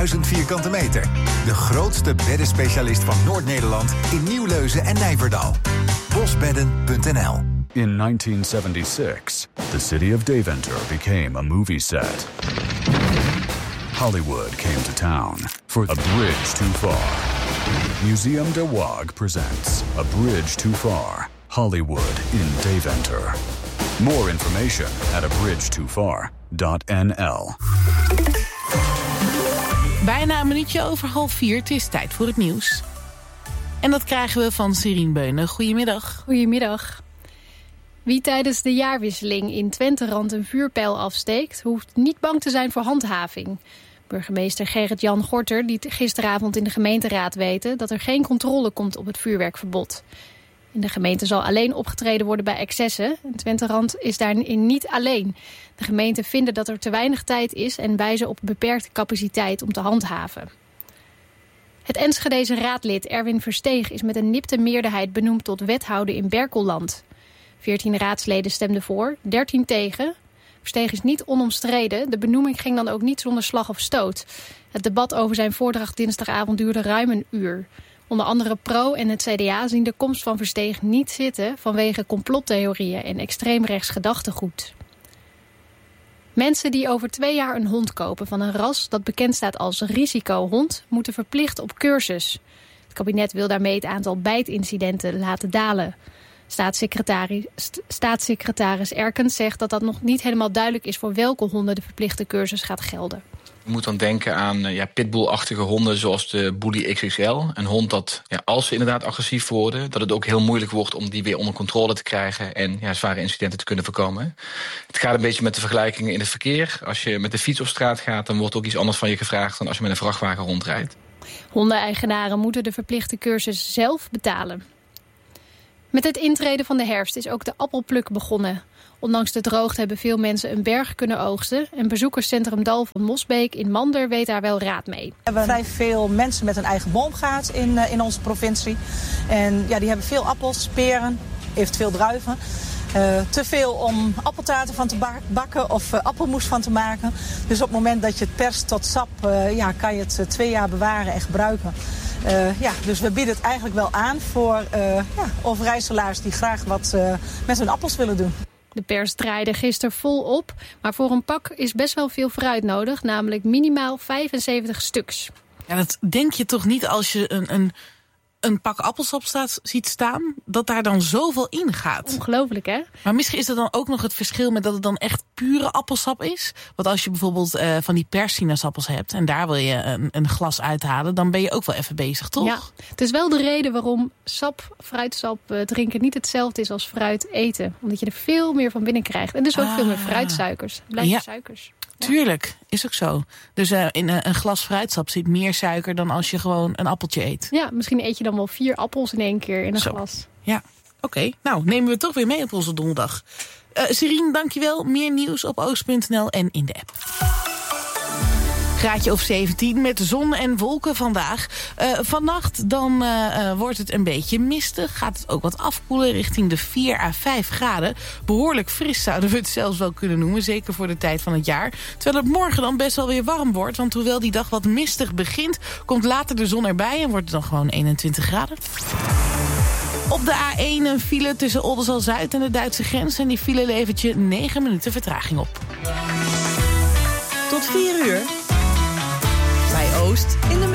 1000 vierkante meter. De grootste beddenspecialist van Noord-Nederland in Nieuwleuzen en Nijverdal. Bosbedden.nl. In 1976, the city of Deventer became a movie set. Hollywood came to town for A Bridge Too Far. Museum de Waag presents A Bridge Too Far, Hollywood in Deventer. More information at abridgetofar.nl. Bijna een minuutje over 3:30. Het is tijd voor het nieuws. En dat krijgen we van Serien Beunen. Goedemiddag. Goedemiddag. Wie tijdens de jaarwisseling in Twenterand een vuurpijl afsteekt, hoeft niet bang te zijn voor handhaving. Burgemeester Gerrit-Jan Gorter liet gisteravond in de gemeenteraad weten dat er geen controle komt op het vuurwerkverbod. In de gemeente zal alleen opgetreden worden bij excessen. En Twenterand is daarin niet alleen. De gemeenten vinden dat er te weinig tijd is en wijzen op beperkte capaciteit om te handhaven. Het Enschedese raadlid Erwin Versteeg is met een nipte meerderheid benoemd tot wethouder in Berkelland. 14 raadsleden stemden voor, 13 tegen. Versteeg is niet onomstreden. De benoeming ging dan ook niet zonder slag of stoot. Het debat over zijn voordracht dinsdagavond duurde ruim een uur. Onder andere Pro en het CDA zien de komst van Versteeg niet zitten vanwege complottheorieën en extreemrechts gedachtegoed. Mensen die over 2 jaar een hond kopen van een ras dat bekend staat als risicohond, moeten verplicht op cursus. Het kabinet wil daarmee het aantal bijtincidenten laten dalen. Staatssecretaris Erkens zegt dat dat nog niet helemaal duidelijk is voor welke honden de verplichte cursus gaat gelden. Je moet dan denken aan pitbull-achtige honden zoals de Bully XXL. Een hond dat, als ze inderdaad agressief worden, dat het ook heel moeilijk wordt om die weer onder controle te krijgen en zware incidenten te kunnen voorkomen. Het gaat een beetje met de vergelijkingen in het verkeer. Als je met de fiets op straat gaat, dan wordt ook iets anders van je gevraagd dan als je met een vrachtwagen rondrijdt. Hondeneigenaren moeten de verplichte cursus zelf betalen. Met het intreden van de herfst is ook de appelpluk begonnen. Ondanks de droogte hebben veel mensen een berg kunnen oogsten. En bezoekerscentrum Dal van Mosbeek in Mander weet daar wel raad mee. We hebben vrij veel mensen met een eigen boomgaard in onze provincie. En die hebben veel appels, peren, eventueel druiven. Te veel om appeltaarten van te bakken of appelmoes van te maken. Dus op het moment dat je het perst tot sap, kan je het 2 jaar bewaren en gebruiken. Dus we bieden het eigenlijk wel aan voor Overijsselaars die graag wat met hun appels willen doen. De pers draaide gisteren vol op, maar voor een pak is best wel veel fruit nodig, namelijk minimaal 75 stuks. Ja, dat denk je toch niet als je een pak appelsap ziet staan, dat daar dan zoveel in gaat. Ongelooflijk, hè? Maar misschien is er dan ook nog het verschil met dat het dan echt pure appelsap is. Want als je bijvoorbeeld van die persinaasappels hebt en daar wil je een glas uithalen, dan ben je ook wel even bezig, toch? Ja, het is wel de reden waarom fruitsap drinken niet hetzelfde is als fruit eten. Omdat je er veel meer van binnen krijgt. En dus ook veel meer fruitsuikers. Blijven suikers. Tuurlijk, is ook zo. Dus in een glas fruitsap zit meer suiker dan als je gewoon een appeltje eet. Ja, misschien eet je dan wel 4 appels in 1 keer in een glas. Ja, oké. Nou, nemen we het toch weer mee op onze donderdag. Serien, dankjewel. Meer nieuws op oost.nl en in de app. Graadje of 17 met zon en wolken vandaag. Vannacht dan wordt het een beetje mistig. Gaat het ook wat afkoelen richting de 4 à 5 graden. Behoorlijk fris zouden we het zelfs wel kunnen noemen. Zeker voor de tijd van het jaar. Terwijl het morgen dan best wel weer warm wordt. Want hoewel die dag wat mistig begint, komt later de zon erbij en wordt het dan gewoon 21 graden. Op de A1 een file tussen Oldenzaal-Zuid en de Duitse grens. En die file levert je 9 minuten vertraging op. Tot 4 uur. Bij Oost in de